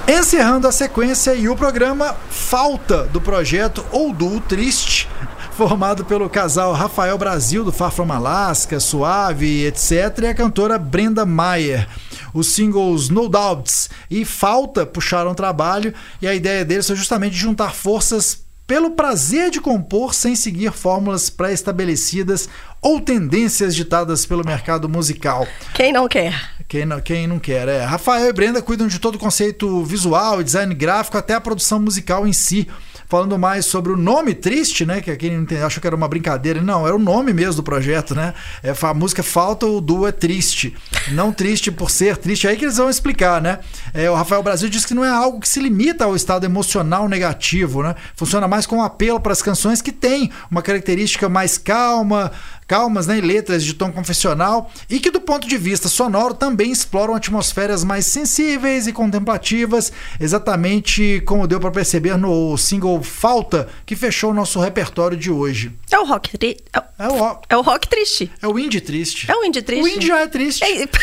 Encerrando a sequência e o programa Falta do projeto Ou Duo Triste, formado pelo casal Rafael Brasil do Far From Alaska, Suave, etc. e a cantora Brenda Meyer. Os singles No Doubts e Falta puxaram o trabalho e a ideia deles foi justamente juntar forças pelo prazer de compor sem seguir fórmulas pré-estabelecidas ou tendências ditadas pelo mercado musical. Quem não quer? Quem não quer, é. Rafael e Brenda cuidam de todo o conceito visual e design gráfico, até a produção musical em si. Falando mais sobre o nome Triste, né? Que quem não achou que era uma brincadeira. Não, era o nome mesmo do projeto, né? A música Falta, o duo é Triste. Não triste por ser triste. É aí que eles vão explicar, né? O Rafael Brasil diz que não é algo que se limita ao estado emocional negativo, né? Funciona mais como um apelo para as canções que têm uma característica mais calmas, né, em letras de tom confessional e que do ponto de vista sonoro também exploram atmosferas mais sensíveis e contemplativas, exatamente como deu para perceber no single Falta, que fechou o nosso repertório de hoje. É o rock triste. É o rock triste. É o indie triste. É o indie triste. O indie já é triste.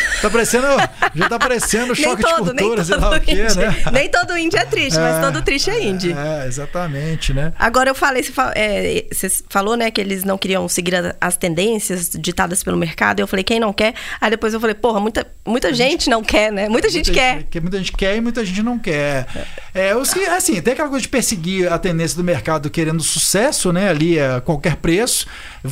Já tá parecendo choque de cultura, sei lá o quê, né? Nem todo indie é triste, mas todo triste é indie. Exatamente, né? Agora eu falei, você falou, né, que eles não queriam seguir as tendências ditadas pelo mercado. Eu falei, quem não quer? Aí depois eu falei, porra, muita gente não quer, né? Muita gente quer. Muita gente quer e muita gente não quer. Assim, tem aquela coisa de perseguir a tendência do mercado querendo sucesso, né? Ali a qualquer preço.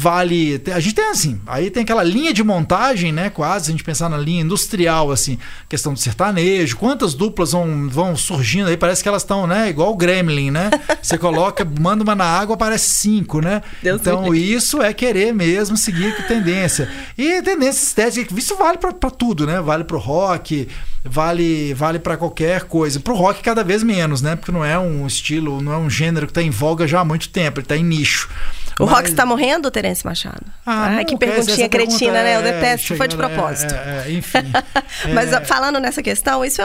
A gente tem assim, aí tem aquela linha de montagem, né? Quase, a gente pensar na linha industrial, assim, questão do sertanejo, quantas duplas vão surgindo aí, parece que elas estão, né? Igual o Gremlin, né? Você coloca, manda uma na água, aparece 5, né? Então isso é querer mesmo seguir com tendência. E tendência estética, isso vale pra tudo, né? Vale pro rock, vale pra qualquer coisa. Pro rock cada vez menos, né? Porque não é um estilo, não é um gênero que tá em voga já há muito tempo, ele tá em nicho. O rock está morrendo, Terence Machado? Que perguntinha cretina, né? Eu detesto, foi de propósito. Enfim. Mas falando nessa questão, isso é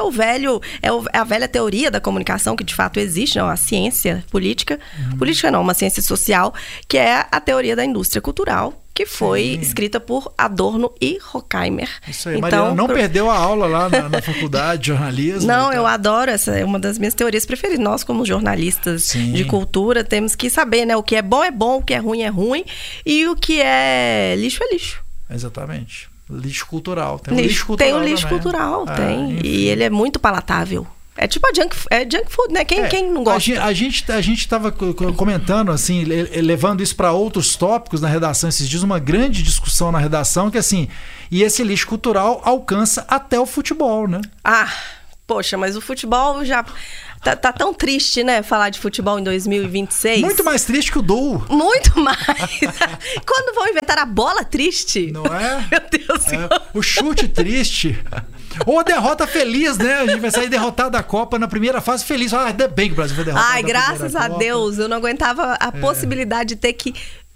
a velha teoria da comunicação, que de fato existe, não, a ciência política. Política não, uma ciência social, que é a teoria da indústria cultural, que foi escrita por Adorno e Horkheimer. Isso aí, então, Mariana não perdeu a aula lá na faculdade de jornalismo? Não, eu adoro, essa é uma das minhas teorias preferidas. Nós, como jornalistas de cultura, temos que saber, né? O que é bom, o que é ruim, e o que é lixo. Exatamente. Lixo cultural. Tem o lixo cultural, tem. E ele é muito palatável. É tipo junk food, né? Quem não gosta? A gente estava comentando, assim, levando isso para outros tópicos na redação esses dias, uma grande discussão na redação, que assim, e esse lixo cultural alcança até o futebol, né? Poxa, mas o futebol já... Tá tão triste, né? Falar de futebol em 2026. Muito mais triste que o duo. Muito mais. Quando vão inventar a bola triste? Não é? Meu Deus do céu. O chute triste. Ou a derrota feliz, né? A gente vai sair derrotado da Copa na primeira fase feliz. Ainda bem que o Brasil vai derrotar. Graças a Deus. Eu não aguentava a possibilidade de ter que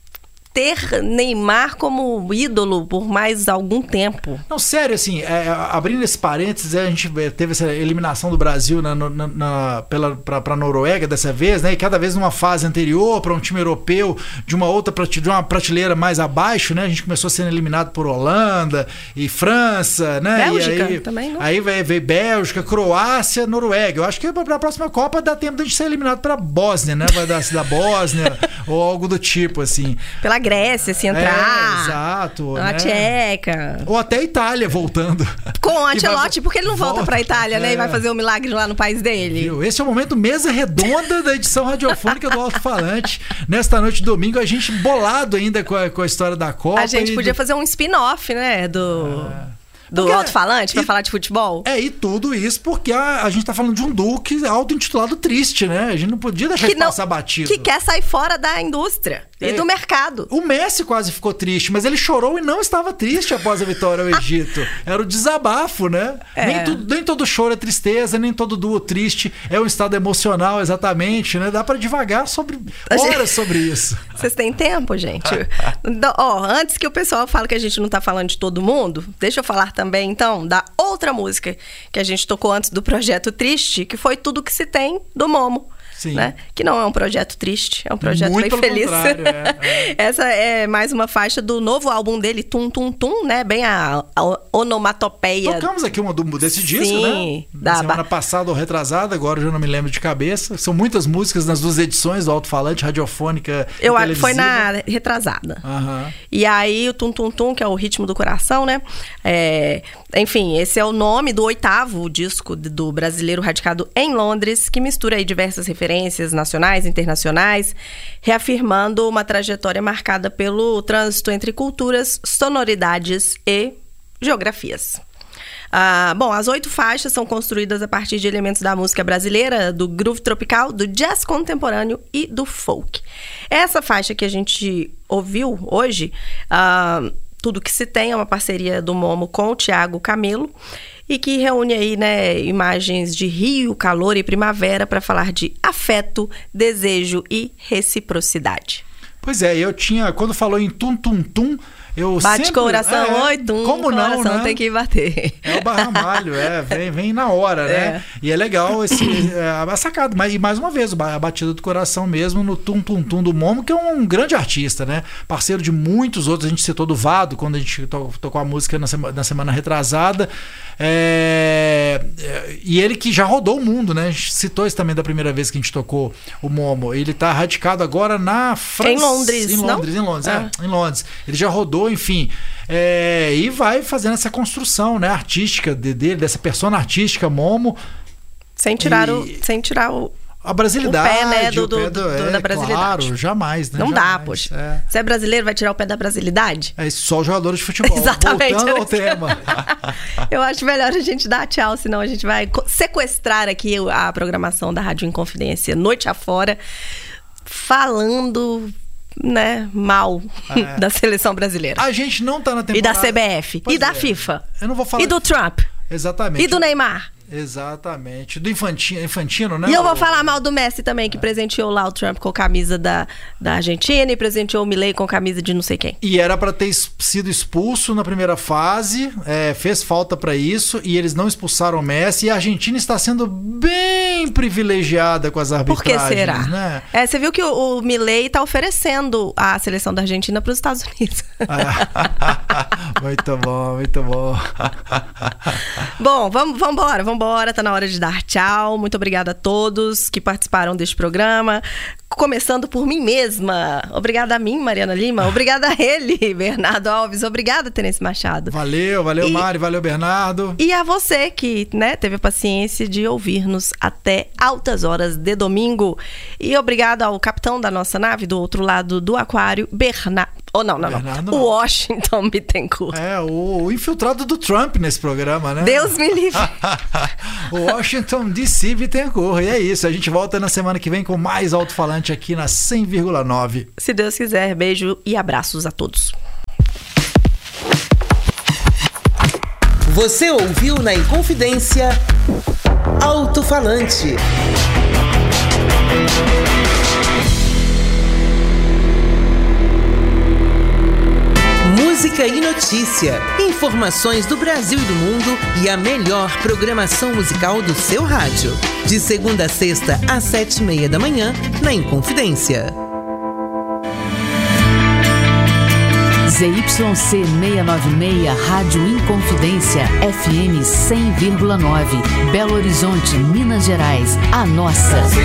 ter Neymar como ídolo por mais algum tempo. Não, sério, assim, abrindo esse parênteses, a gente teve essa eliminação do Brasil para a Noruega dessa vez, né? E cada vez numa fase anterior, para um time europeu de uma prateleira mais abaixo, né? A gente começou sendo eliminado por Holanda e França, né? Bélgica e aí, também, não? Aí veio Bélgica, Croácia, Noruega. Eu acho que para a próxima Copa dá tempo de a gente ser eliminado pela Bósnia, né? Vai dar da Bósnia ou algo do tipo, assim. Pela Grécia, se entrar. Exato. A Tcheca. Ou até a Itália voltando. Com o Ancelotti, porque ele não volta pra Itália, né? E vai fazer um milagre lá no país dele. Viu? Esse é o momento mesa redonda da edição radiofônica do Alto-Falante. Nesta noite de domingo, a gente bolado ainda com a história da Copa. A gente podia fazer um spin-off, né? Do Alto-Falante pra falar de futebol? E tudo isso porque a gente tá falando de um duo que é auto-intitulado Triste, né? A gente não podia deixar de passar batido. Que quer sair fora da indústria e do mercado. O Messi quase ficou triste, mas ele chorou e não estava triste após a vitória ao Egito. Era o desabafo, né? Nem todo choro é tristeza, nem todo duo triste é um estado emocional, exatamente, né? Dá pra divagar horas sobre isso. Vocês têm tempo, gente? Antes que o pessoal fale que a gente não tá falando de todo mundo, deixa eu falar também, então, da outra música que a gente tocou antes do Projeto Triste, que foi Tudo Que Se Tem, do Momo. né? Que não é um projeto triste, é um projeto muito bem feliz. Essa é mais uma faixa do novo álbum dele, Tum Tum Tum, né? Bem a onomatopeia. Tocamos aqui uma desse disco, né? Da semana passada ou retrasada, agora eu já não me lembro de cabeça. São muitas músicas nas 2 edições do Alto-Falante, radiofônica e televisiva. Foi na retrasada. E aí o Tum Tum Tum, que é o ritmo do coração, né? Enfim, esse é o nome do 8º disco do brasileiro radicado em Londres, que mistura aí diversas referências nacionais e internacionais, reafirmando uma trajetória marcada pelo trânsito entre culturas, sonoridades e geografias. Bom, as 8 faixas são construídas a partir de elementos da música brasileira, do groove tropical, do jazz contemporâneo e do folk. Essa faixa que a gente ouviu hoje, Tudo Que Se Tem, é uma parceria do Momo com o Thiago Camelo, e que reúne aí, né, imagens de rio, calor e primavera para falar de afeto, desejo e reciprocidade. Pois é, eu tinha, quando falou em tum tum tum, eu bate sempre... coração, oi, tum, como não, coração, né? tem que bater. É o Barramalho, vem na hora, né? E é legal a sacada. E mais uma vez, a batida do coração mesmo no Tum Tum Tum do Momo, que é um grande artista, né? Parceiro de muitos outros. A gente citou do Vado, quando a gente tocou a música na semana retrasada. E ele que já rodou o mundo, né? A gente citou isso também da primeira vez que a gente tocou o Momo. Ele tá radicado agora na França. Em Londres, em Londres. Ele já rodou, enfim, e vai fazendo essa construção, né, artística dele, dessa persona artística Momo, sem tirar a brasilidade, o pé, né, da brasilidade. Claro, jamais, né? Não jamais, dá, poxa. Se é brasileiro, vai tirar o pé da brasilidade? É isso, só os jogadores de futebol. Exatamente. Voltando ao tema. Eu acho melhor a gente dar tchau, senão a gente vai sequestrar aqui a programação da Rádio Inconfidência noite afora, falando, né, mal da seleção brasileira. A gente não tá na temporada... E da CBF. E da FIFA. Eu não vou falar... E do Trump. Exatamente. E do Neymar. Exatamente. Do Infantino, né? E eu vou falar mal do Messi também, que presenteou lá o Trump com a camisa da Argentina e presenteou o Milei com a camisa de não sei quem. E era para ter sido expulso na primeira fase, fez falta para isso, e eles não expulsaram o Messi, e a Argentina está sendo bem privilegiada com as arbitragens. Por que será? Né? Você viu que o Milei está oferecendo a seleção da Argentina para os Estados Unidos. Muito bom, muito bom. Bom, vamos embora, tá na hora de dar tchau. Muito obrigada a todos que participaram deste programa. Começando por mim mesma. Obrigada a mim, Mariana Lima. Obrigada a ele, Bernardo Alves. Obrigada, Terence Machado. Valeu, Mari. Valeu, Bernardo. E a você que, né, teve a paciência de ouvir-nos até altas horas de domingo. E obrigado ao capitão da nossa nave, do outro lado do aquário, Bernardo. Bernardo, o Washington Bittencourt. O infiltrado do Trump nesse programa, né? Deus me livre. O Washington DC Bittencourt. E é isso, a gente volta na semana que vem com mais Alto-Falante aqui na 100,9. Se Deus quiser, beijo e abraços a todos. Você ouviu na Inconfidência Alto-Falante. Música e notícia, informações do Brasil e do mundo e a melhor programação musical do seu rádio. De segunda a sexta, às 7h30 da manhã, na Inconfidência. ZYC 696, Rádio Inconfidência, FM 100,9, Belo Horizonte, Minas Gerais, a nossa.